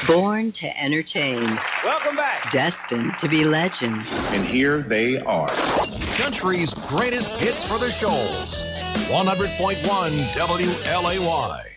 Born to entertain. Welcome back. Destined to be legends. And here they are. Country's greatest hits for the Shoals. 100.1 WLAY.